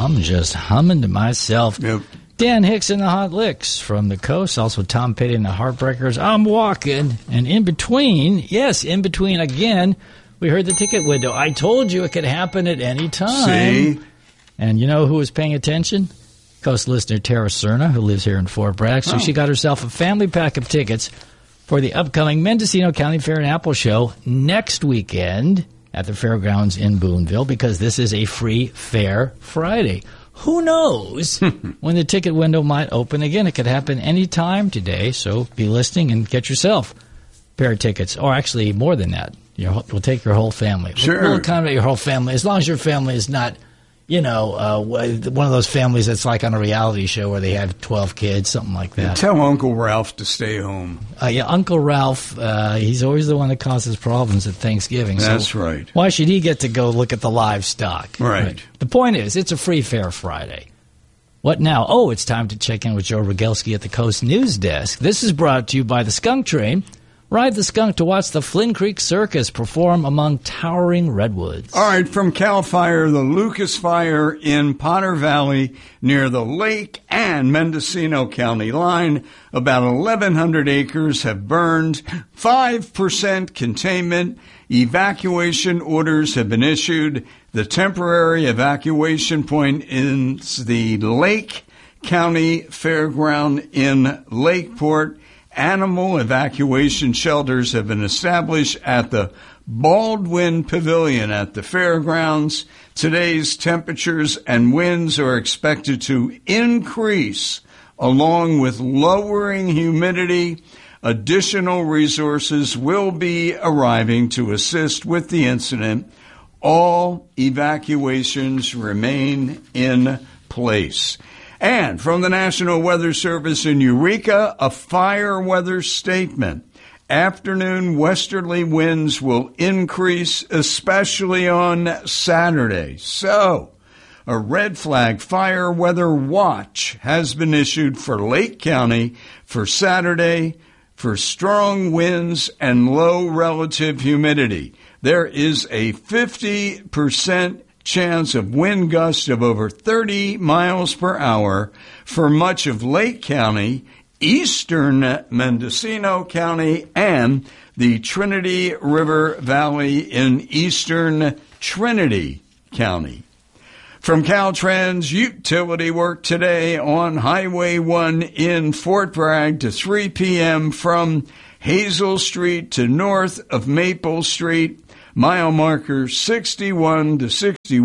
I'm just humming to myself. Yep. Dan Hicks and the Hot Licks from the coast. Also Tom Petty and the Heartbreakers. I'm walking. And in between, again, we heard the ticket window. I told you it could happen at any time. See? And you know who was paying attention? Coast listener Tara Cerna, who lives here in Fort Bragg. So she got herself a family pack of tickets for the upcoming Mendocino County Fair and Apple Show next weekend at the fairgrounds in Boonville, because this is a free Fair Friday. Who knows when the ticket window might open again? It could happen any time today, so be listening and get yourself a pair of tickets, or actually more than that. We'll take your whole family. Sure. We'll accommodate your whole family, as long as your family is not, one of those families that's like on a reality show where they have 12 kids, something like that. Tell Uncle Ralph to stay home. Uncle Ralph, he's always the one that causes problems at Thanksgiving. That's right. Why should he get to go look at the livestock? Right. The point is, it's a free Fair Friday. What now? Oh, it's time to check in with Joe Rogelski at the Coast News Desk. This is brought to you by the Skunk Train. Ride the skunk to watch the Flynn Creek Circus perform among towering redwoods. All right, from Cal Fire, the Lucas Fire in Potter Valley near the Lake and Mendocino County line. About 1,100 acres have burned, 5% containment. Evacuation orders have been issued. The temporary evacuation point is the Lake County Fairground in Lakeport. Animal evacuation shelters have been established at the Baldwin Pavilion at the fairgrounds. Today's temperatures and winds are expected to increase along with lowering humidity. Additional resources will be arriving to assist with the incident. All evacuations remain in place. And from the National Weather Service in Eureka, a fire weather statement. Afternoon westerly winds will increase, especially on Saturday. So, a red flag fire weather watch has been issued for Lake County for Saturday for strong winds and low relative humidity. There is a 50% chance of wind gusts of over 30 miles per hour for much of Lake County, eastern Mendocino County, and the Trinity River Valley in eastern Trinity County. From Caltrans, utility work today on Highway 1 in Fort Bragg to 3 p.m. from Hazel Street to north of Maple Street. Mile marker 61 to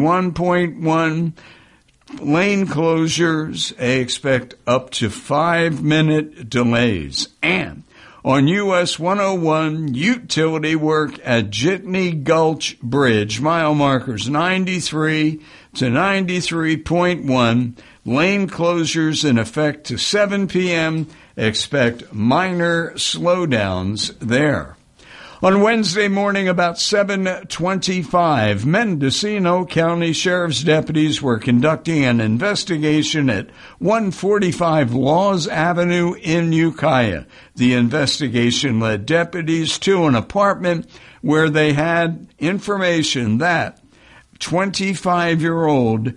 61.1. Lane closures, expect up to 5-minute delays. And on US 101, utility work at Jitney Gulch Bridge, mile markers 93 to 93.1. Lane closures in effect to 7 p.m. Expect minor slowdowns there. On Wednesday morning, about 7:25, Mendocino County Sheriff's deputies were conducting an investigation at 145 Laws Avenue in Ukiah. The investigation led deputies to an apartment where they had information that 25-year-old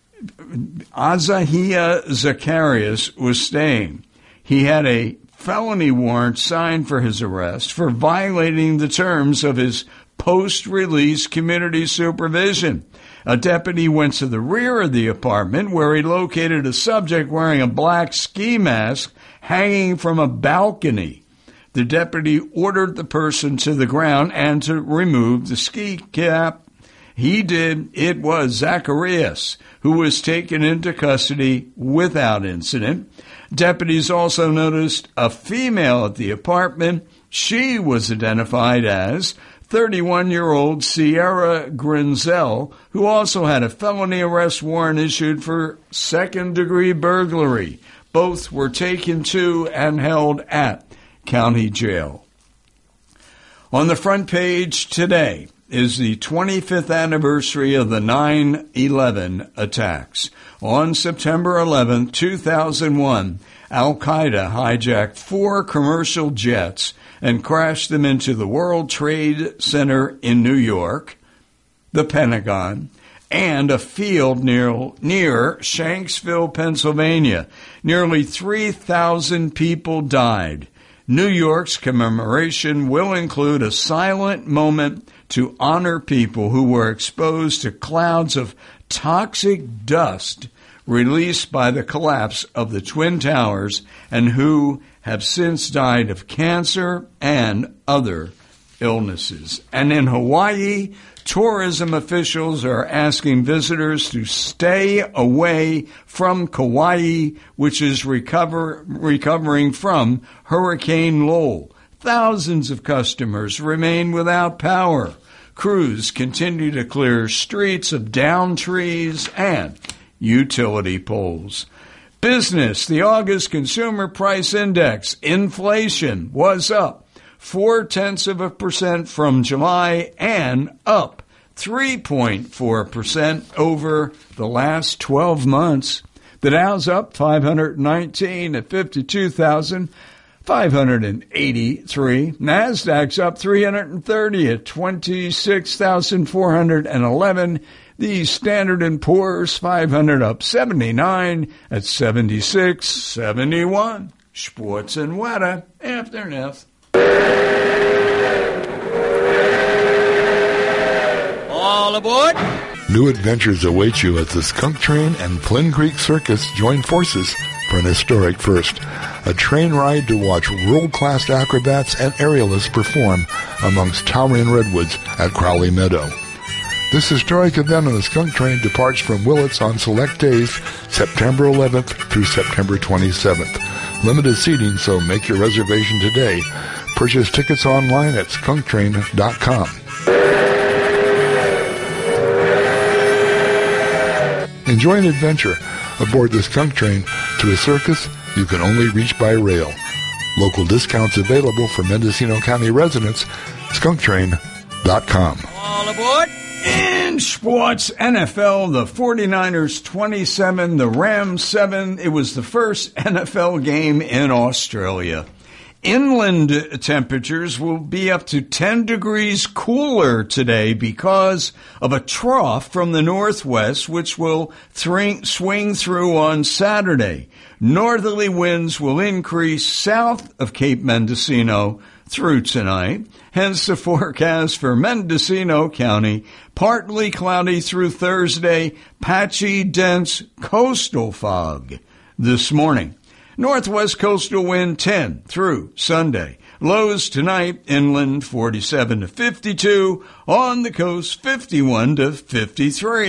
Azahia Zacharias was staying. He had a felony warrant signed for his arrest for violating the terms of his post-release community supervision. A deputy went to the rear of the apartment where he located a subject wearing a black ski mask hanging from a balcony. The deputy ordered the person to the ground and to remove the ski cap. He did. It was Zacharias, who was taken into custody without incident. Deputies also noticed a female at the apartment. She was identified as 31-year-old Sierra Grinzel, who also had a felony arrest warrant issued for second-degree burglary. Both were taken to and held at county jail. On the front page today is the 25th anniversary of the 9/11 attacks. On September 11, 2001, Al-Qaeda hijacked 4 commercial jets and crashed them into the World Trade Center in New York, the Pentagon, and a field near Shanksville, Pennsylvania. Nearly 3,000 people died. New York's commemoration will include a silent moment to honor people who were exposed to clouds of toxic dust released by the collapse of the Twin Towers and who have since died of cancer and other illnesses. And in Hawaii, tourism officials are asking visitors to stay away from Kauai, which is recovering from Hurricane Lowell. Thousands of customers remain without power. Crews continue to clear streets of downed trees and utility poles. Business, the August Consumer Price Index, inflation was up 0.4% from July and up 3.4% over the last 12 months. The Dow's up 519 at 52,583. NASDAQ's up 330 at 26,411. The Standard & Poor's 500 up 79 at 76.71. Sports and weather afternoon. All aboard! New adventures await you as the Skunk Train and Flynn Creek Circus join forces for an historic first. A train ride to watch world-class acrobats and aerialists perform amongst towering redwoods at Crowley Meadow. This historic event on the Skunk Train departs from Willits on select days, September 11th through September 27th. Limited seating, so make your reservation today. Purchase tickets online at skunktrain.com. Enjoy an adventure aboard the Skunk Train to a circus you can only reach by rail. Local discounts available for Mendocino County residents. skunktrain.com. All aboard! In sports, NFL, the 49ers 27, the Rams 7. It was the first NFL game in Australia. Inland temperatures will be up to 10 degrees cooler today because of a trough from the northwest, which will swing through on Saturday. Northerly winds will increase south of Cape Mendocino through tonight. Hence the forecast for Mendocino County, partly cloudy through Thursday, patchy, dense coastal fog this morning. Northwest coastal wind 10 through Sunday. Lows tonight, inland 47 to 52, on the coast 51 to 53.